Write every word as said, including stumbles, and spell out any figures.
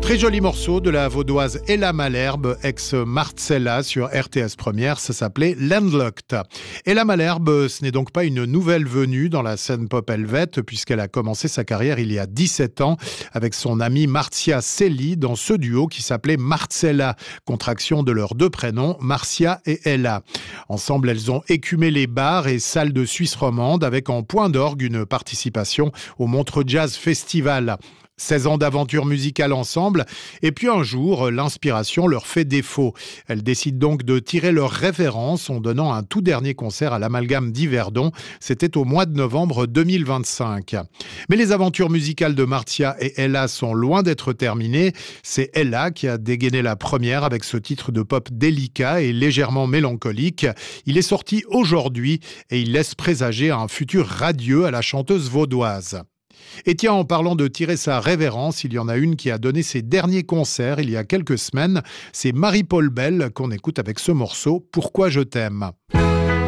Très joli morceau de la vaudoise Ella Malherbe, ex-Marcella sur R T S Première, ça s'appelait Landlocked. Ella Malherbe, ce n'est donc pas une nouvelle venue dans la scène pop helvète, puisqu'elle a commencé sa carrière il y a dix-sept ans avec son amie Marcia Selli dans ce duo qui s'appelait Marcella, contraction de leurs deux prénoms, Marcia et Ella. Ensemble, elles ont écumé les bars et salles de Suisse romande avec en point d'orgue une participation au Montreux Jazz Festival. seize ans d'aventure musicale ensemble, et puis un jour, l'inspiration leur fait défaut. Elles décident donc de tirer leur référence en donnant un tout dernier concert à l'Amalgame d'Yverdon. C'était au mois de novembre deux mille vingt-cinq. Mais les aventures musicales de Marcia et Ella sont loin d'être terminées. C'est Ella qui a dégainé la première avec ce titre de pop délicat et légèrement mélancolique. Il est sorti aujourd'hui et il laisse présager un futur radieux à la chanteuse vaudoise. Et tiens, en parlant de tirer sa révérence, il y en a une qui a donné ses derniers concerts il y a quelques semaines. C'est Marie-Paul Bell qu'on écoute avec ce morceau « Pourquoi je t'aime ».